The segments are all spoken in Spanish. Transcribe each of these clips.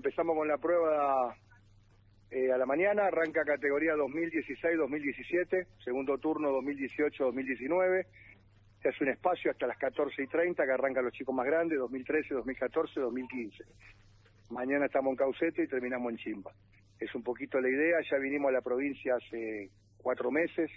empezamos con la prueba a la mañana, arranca categoría 2016-2017, segundo turno 2018-2019, se hace un espacio hasta las 14:30 que arrancan los chicos más grandes, 2013, 2014, 2015. Mañana estamos en Caucete y terminamos en Chimba. Es un poquito la idea, ya vinimos a la provincia hace 4 meses,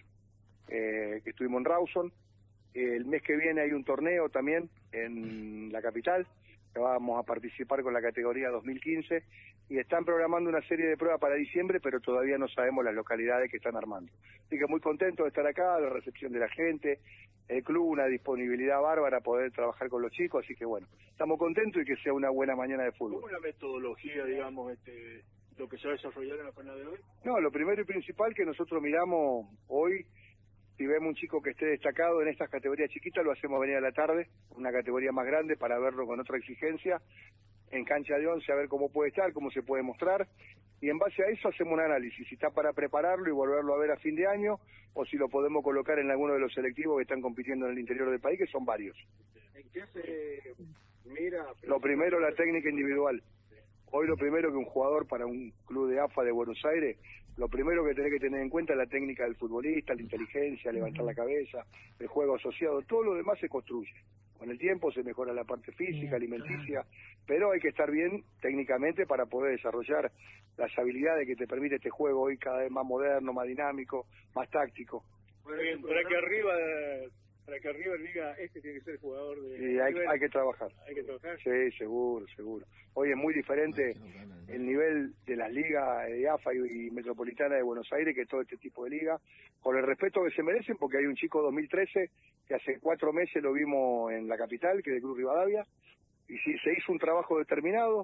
que estuvimos en Rawson. El mes que viene hay un torneo también en la capital, que vamos a participar con la categoría 2015, y están programando una serie de pruebas para diciembre, pero todavía no sabemos las localidades que están armando. Así que muy contento de estar acá, la recepción de la gente, el club, una disponibilidad bárbara a poder trabajar con los chicos, así que bueno, estamos contentos y que sea una buena mañana de fútbol. ¿Cómo es la metodología, digamos, lo que se va a desarrollar en la jornada de hoy? No, lo primero y principal que nosotros miramos hoy, si vemos un chico que esté destacado en estas categorías chiquitas, lo hacemos venir a la tarde, una categoría más grande para verlo con otra exigencia, en cancha de 11 a ver cómo puede estar, cómo se puede mostrar, y en base a eso hacemos un análisis, si está para prepararlo y volverlo a ver a fin de año, o si lo podemos colocar en alguno de los selectivos que están compitiendo en el interior del país, que son varios. ¿En qué se mira? Lo primero, la técnica individual. Hoy lo primero que un jugador para un club de AFA de Buenos Aires, lo primero que tenés que tener en cuenta es la técnica del futbolista, la inteligencia, levantar la cabeza, el juego asociado, todo lo demás se construye. Con el tiempo se mejora la parte física, alimenticia, pero hay que estar bien técnicamente para poder desarrollar las habilidades que te permite este juego hoy cada vez más moderno, más dinámico, más táctico. Bueno, para que arriba diga, tiene que ser el jugador de... Sí, hay que trabajar. ¿Hay que trabajar? Sí, seguro. Hoy es muy diferente el nivel de las ligas de AFA y Metropolitana de Buenos Aires que todo este tipo de ligas, con el respeto que se merecen, porque hay un chico 2013 que hace 4 meses lo vimos en la capital, que es de Cruz Rivadavia, y sí, se hizo un trabajo determinado,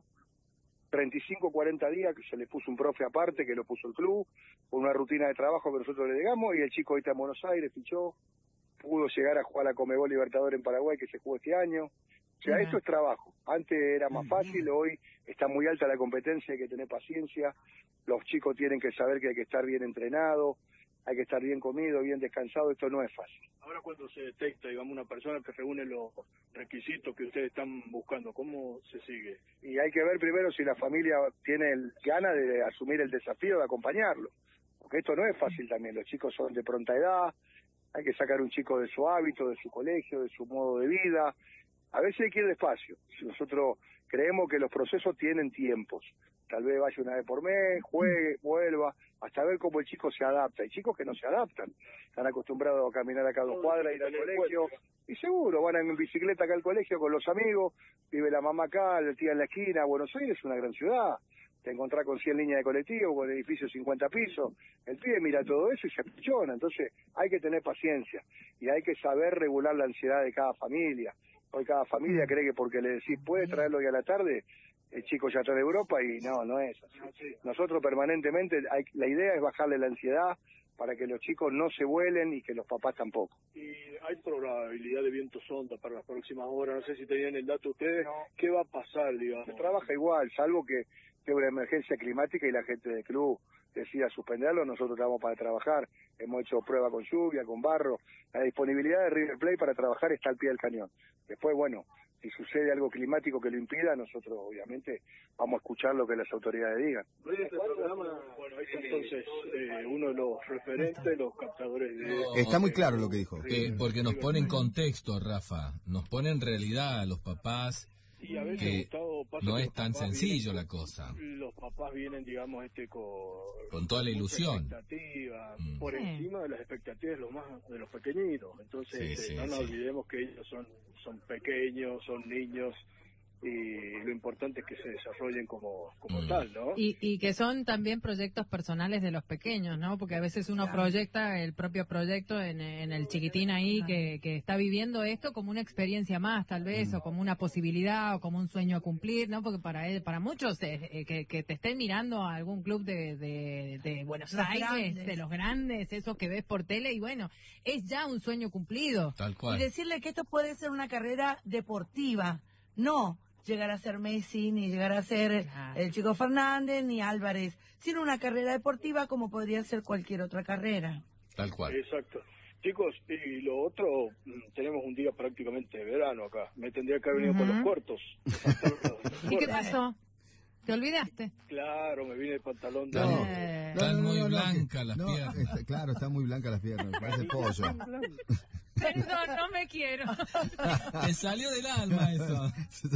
35, 40 días, que se le puso un profe aparte, que lo puso el club, con una rutina de trabajo que nosotros le digamos, y el chico ahorita en Buenos Aires fichó, pudo llegar a jugar a Conmebol Libertadores en Paraguay, que se jugó este año. O sea, esto es trabajo. Antes era más fácil, hoy está muy alta la competencia, hay que tener paciencia, los chicos tienen que saber que hay que estar bien entrenado, hay que estar bien comido, bien descansado, esto no es fácil. Ahora cuando se detecta, digamos, una persona que reúne los requisitos que ustedes están buscando, ¿cómo se sigue? Y hay que ver primero si la familia tiene ganas de asumir el desafío de acompañarlo, porque esto no es fácil también, los chicos son de pronta edad, hay que sacar un chico de su hábito, de su colegio, de su modo de vida. A veces hay que ir despacio. Nosotros creemos que los procesos tienen tiempos. Tal vez vaya una vez por mes, juegue, vuelva, hasta ver cómo el chico se adapta. Hay chicos que no se adaptan. Están acostumbrados a caminar acá 2 cuadras, ir al colegio. Y seguro, van en bicicleta acá al colegio con los amigos, vive la mamá acá, el tía en la esquina. Buenos Aires es una gran ciudad. Te encontrás con 100 líneas de colectivo, con edificios 50 pisos, el pibe mira todo eso y se apichona, entonces hay que tener paciencia y hay que saber regular la ansiedad de cada familia. Hoy cada familia cree que porque le decís, ¿puede traerlo hoy a la tarde? El chico ya está de Europa y no es así. Nosotros permanentemente, la idea es bajarle la ansiedad para que los chicos no se vuelen y que los papás tampoco. Y hay probabilidad de viento sonda para las próximas horas, no sé si tenían el dato ustedes, no. ¿Qué va a pasar, digamos? Se trabaja igual, salvo que una emergencia climática y la gente del club decida suspenderlo, nosotros estamos para trabajar, hemos hecho prueba con lluvia, con barro, la disponibilidad de River Plate para trabajar está al pie del cañón. Después, bueno, si sucede algo climático que lo impida, nosotros obviamente vamos a escuchar lo que las autoridades digan. Este programa, bueno, ahí está entonces uno de los referentes, los captadores de... Está muy claro lo que dijo. Porque nos pone en contexto, Rafa, nos pone en realidad a los papás... Y a veces, que Gustavo, pasa no que es tan sencillo la cosa. Los papás vienen, digamos, con toda la ilusión, expectativa, por encima de las expectativas de los pequeñitos. Entonces, no nos olvidemos que ellos son pequeños, son niños, y lo importante es que se desarrollen como tal, ¿no? Y que son también proyectos personales de los pequeños, ¿no? Porque a veces uno proyecta el propio proyecto en el chiquitín ahí que está viviendo esto como una experiencia más, tal vez, o como una posibilidad, o como un sueño a cumplir, ¿no? Porque para muchos que te estén mirando a algún club de Buenos Aires, de los grandes, esos que ves por tele, y bueno, es ya un sueño cumplido. Tal cual. Y decirle que esto puede ser una carrera deportiva, no llegar a ser Messi, ni llegar a ser el Chico Fernández, ni Álvarez, sino una carrera deportiva como podría ser cualquier otra carrera. Tal cual. Exacto. Chicos, y lo otro, tenemos un día prácticamente de verano acá. Me tendría que haber venido con los cortos. ¿Y qué pasó? ¿Te olvidaste? Claro, me vine el pantalón de... Están muy blancas las piernas. Claro, están muy blancas las piernas, parece pollo. Perdón, no me quiero. Te salió del alma eso.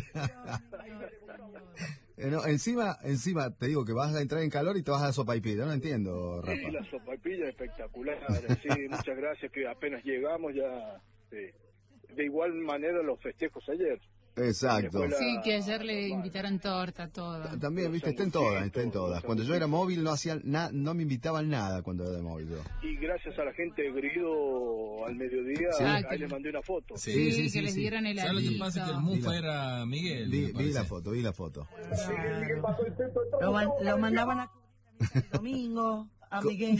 No, encima te digo que vas a entrar en calor y te vas a dar sopaipilla, no entiendo, Rafa. Sí, la sopaipilla espectacular, sí, muchas gracias, que apenas llegamos ya, de igual manera los festejos ayer. Exacto. Sí, que ayer le invitaron torta, todo. También, viste, está en todas. Cuando yo era móvil no hacían no me invitaban nada cuando era de móvil yo. Y gracias a la gente de Grido al mediodía, ahí les mandé una foto. Sí, que les dieron el ¿Sabes lo que pasa? Que el mufa era Miguel. Vi la foto. Lo mandaban a el domingo, a Miguel.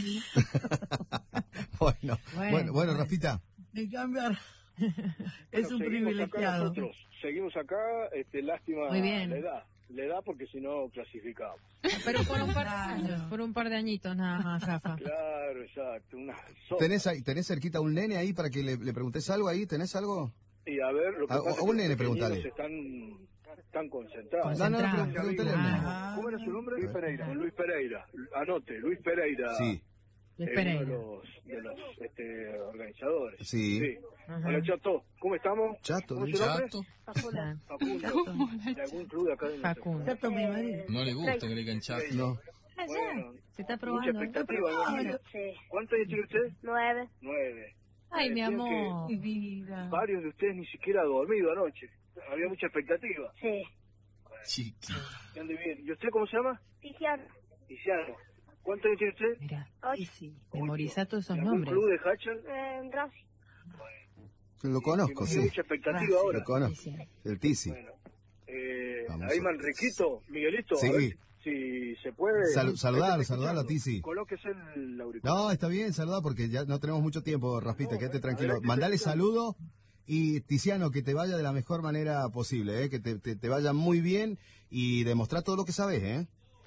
Bueno, Rafita. De cambiar. Es un privilegiado. Seguimos acá, lástima la edad porque si no clasificamos. Pero por un par de añitos nada más, Rafa. Claro, exacto. ¿Tenés cerquita un nene ahí para que le preguntes algo ahí? ¿Tenés algo? Y a ver, lo que pasa a un nene preguntale. Están concentrados. Pregúntale al nene. ¿Cómo era su nombre? Luis Pereira. Anote, Luis Pereira. Sí. Uno de los organizadores. Sí. Hola, Chato. ¿Cómo estamos? Chato. ¿Cómo es tu nombre? Facundo. ¿De algún club de acá de Facundo. Chato, mi marido. No le gusta que le digan Chato. No. Bueno, Se está mucha probando. expectativa. ¿Cuántos años tiene usted? 9. 9. Ay, mi amor. Mi vida. Varios de ustedes ni siquiera han dormido anoche. Había mucha expectativa. Sí. Chiquito. ¿Dónde viene? ¿Y usted cómo se llama? Tiziano. Tiziano. ¿Cuántos años tiene usted? Mira, 8. memoriza todos esos ¿Algún nombres. club de Hachal? Rossi. Lo conozco, sí. Hay mucha expectativa ahora. Lo conozco. El Tizi. Bueno, ahí Manriquito, Miguelito, Sí. a ver si se puede. Saludalo a Tizi. Colóquese el auricular. No, está bien, saluda porque ya no tenemos mucho tiempo, Rafita, quédate tranquilo. Mandale saludo y Tiziano, que te vaya de la mejor manera posible, que te vaya muy bien y demostrar todo lo que sabes, ¿eh?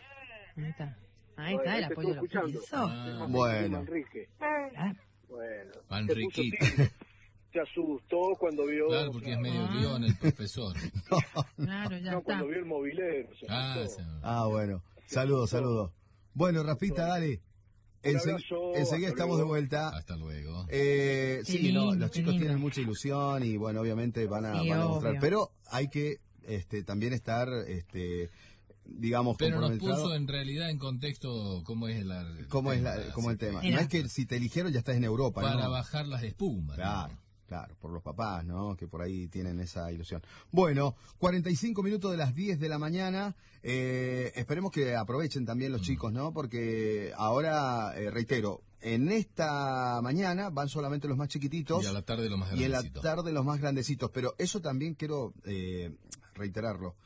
Ahí está el apoyo de los Eso. Bueno. Manrique. Bueno. Manriquito. Se asustó cuando vio... Claro, porque es medio león el profesor. Claro, ya está. Cuando vio el mobilero. Bueno. Saludos. Bueno, Rafita, dale. Enseguida estamos de vuelta. Hasta luego. Sí, los chicos tienen mucha ilusión y bueno, obviamente van a demostrar. Obvio. Pero hay que también estar, digamos, pero nos comprometido. puso en realidad en contexto cómo es el tema. Mira. No es que si te eligieron ya estás en Europa, para ¿no? bajar las espumas. Claro, por los papás, ¿no? Que por ahí tienen esa ilusión. Bueno, 45 minutos de las 10 de la mañana. Esperemos que aprovechen también los chicos, ¿no? Porque ahora, reitero, en esta mañana van solamente los más chiquititos. Y a la tarde los más Y en grandecitos. la tarde los más grandecitos. Pero eso también quiero reiterarlo.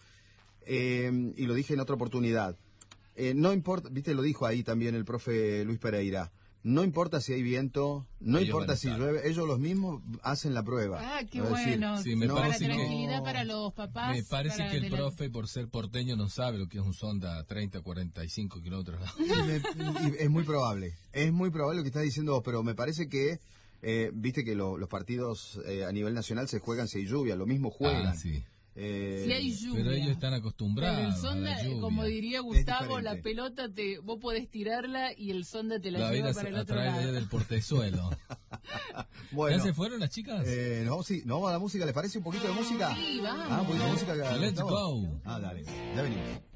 Y lo dije en otra oportunidad. No importa, viste, lo dijo ahí también el profe Luis Pereira. No importa si hay viento, no Ellos importa van a si estar. llueve, ellos los mismos hacen la prueba. Qué Es decir, bueno. sí, me para parece que- tranquilidad para los papás. Me parece para que el de la- profe, por ser porteño, no sabe lo que es un sonda a 30, 45 kilómetros. y es muy probable lo que estás diciendo vos, pero me parece que, viste que los partidos a nivel nacional se juegan si hay lluvia, lo mismo juegan. Sí. Si hay lluvia. Pero ellos están acostumbrados. Pero el a sonda, la lluvia. como diría Gustavo, diferente. la pelota vos podés tirarla y el sonda te la La lleva vida para el a otro traer allá lado. del portezuelo. Bueno, ¿Ya se fueron las chicas? no, vamos a la música, ¿les parece un poquito de música? Sí, vamos. Un poquito de música. Let's go. Dale, ya venimos.